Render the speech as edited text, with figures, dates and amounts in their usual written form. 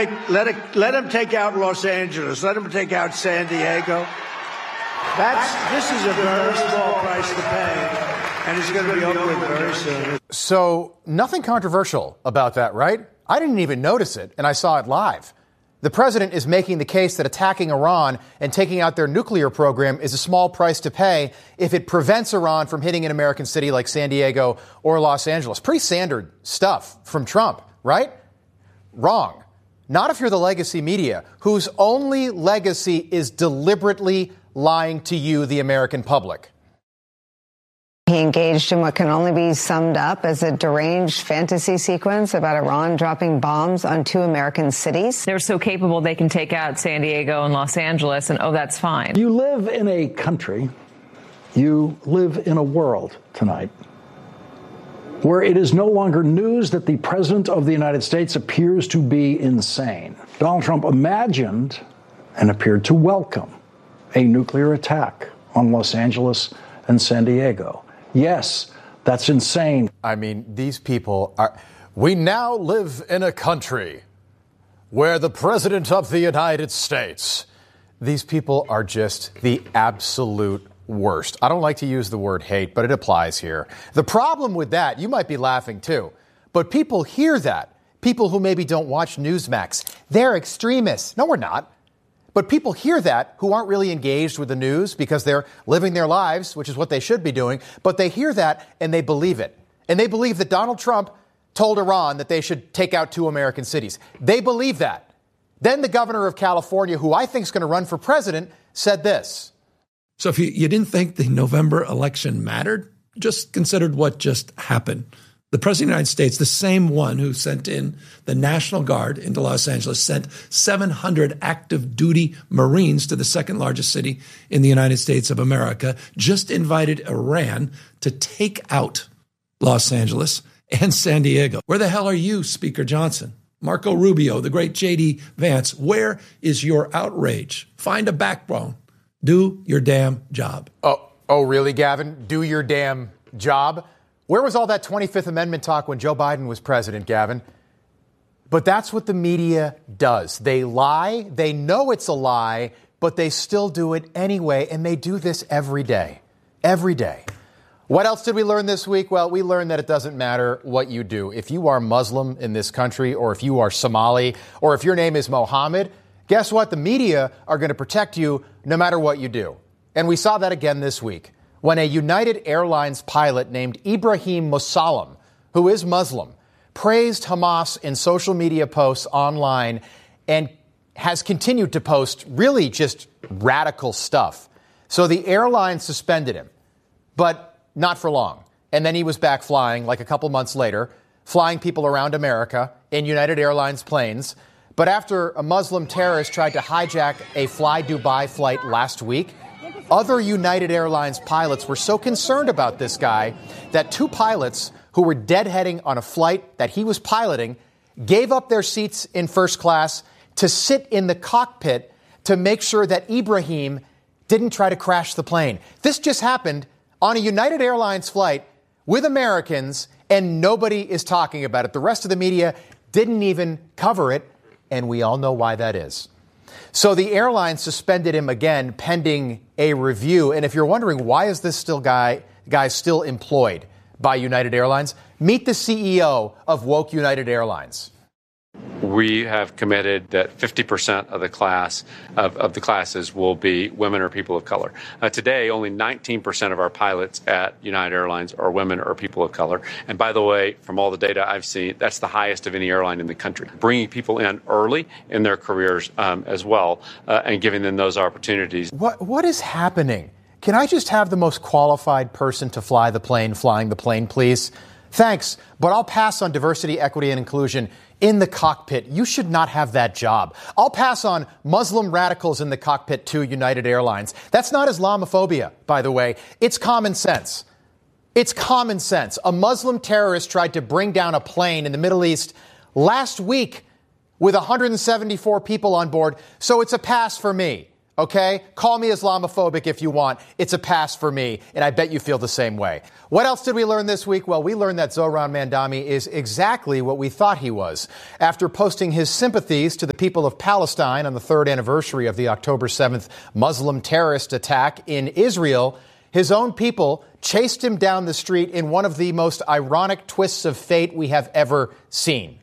let him take out Los Angeles. Let him take out San Diego. This is a very small price to pay, and it's going to be over with very soon. So nothing controversial about that, right? I didn't even notice it, and I saw it live. The president is making the case that attacking Iran and taking out their nuclear program is a small price to pay if it prevents Iran from hitting an American city like San Diego or Los Angeles. Pretty standard stuff from Trump, right? Wrong. Not if you're the legacy media, whose only legacy is deliberately lying to you, the American public. He engaged in what can only be summed up as a deranged fantasy sequence about Iran dropping bombs on 2 American cities. They're so capable they can take out San Diego and Los Angeles, and that's fine. You live in a country, you live in a world tonight where it is no longer news that the President of the United States appears to be insane. Donald Trump imagined and appeared to welcome a nuclear attack on Los Angeles and San Diego. Yes, that's insane. I mean, these people are... We now live in a country where the President of the United States... These people are just the absolute worst. I don't like to use the word hate, but it applies here. The problem with that, you might be laughing too, but people hear that. People who maybe don't watch Newsmax, they're extremists. No, we're not. But people hear that who aren't really engaged with the news because they're living their lives, which is what they should be doing. But they hear that and they believe it. And they believe that Donald Trump told Iran that they should take out 2 American cities. They believe that. Then the governor of California, who I think is going to run for president, said this. So if you didn't think the November election mattered, just considered what just happened. The President of the United States, the same one who sent in the National Guard into Los Angeles, sent 700 active duty Marines to the second largest city in the United States of America, just invited Iran to take out Los Angeles and San Diego. Where the hell are you, Speaker Johnson? Marco Rubio, the great J.D. Vance, where is your outrage? Find a backbone. Do your damn job. Oh, really, Gavin? Do your damn job? Where was all that 25th Amendment talk when Joe Biden was president, Gavin? But that's what the media does. They lie. They know it's a lie, but they still do it anyway. And they do this every day. Every day. What else did we learn this week? Well, we learned that it doesn't matter what you do. If you are Muslim in this country, or if you are Somali, or if your name is Mohammed, guess what? The media are going to protect you no matter what you do. And we saw that again this week when a United Airlines pilot named Ibrahim Mosallam, who is Muslim, praised Hamas in social media posts online and has continued to post really just radical stuff. So the airline suspended him, but not for long. And then he was back flying like a couple months later, flying people around America in United Airlines planes. But after a Muslim terrorist tried to hijack a Fly Dubai flight last week, other United Airlines pilots were so concerned about this guy that 2 pilots who were deadheading on a flight that he was piloting gave up their seats in first class to sit in the cockpit to make sure that Ibrahim didn't try to crash the plane. This just happened on a United Airlines flight with Americans, and nobody is talking about it. The rest of the media didn't even cover it, and we all know why that is. So the airline suspended him again pending a review. And if you're wondering, why is this guy still employed by United Airlines? Meet the CEO of Woke United Airlines. We have committed that 50% of the class of the classes will be women or people of color. Today, only 19% of our pilots at United Airlines are women or people of color. And by the way, from all the data I've seen, that's the highest of any airline in the country. Bringing people in early in their careers as well and giving them those opportunities. What is happening? Can I just have the most qualified person to fly the plane flying the plane, please? Thanks, but I'll pass on diversity, equity, and inclusion in the cockpit. You should not have that job. I'll pass on Muslim radicals in the cockpit to United Airlines. That's not Islamophobia, by the way. It's common sense. It's common sense. A Muslim terrorist tried to bring down a plane in the Middle East last week with 174 people on board, so it's a pass for me. Okay? Call me Islamophobic if you want. It's a pass for me, and I bet you feel the same way. What else did we learn this week? Well, we learned that Zohran Mamdani is exactly what we thought he was. After posting his sympathies to the people of Palestine on the third anniversary of the October 7th Muslim terrorist attack in Israel, his own people chased him down the street in one of the most ironic twists of fate we have ever seen.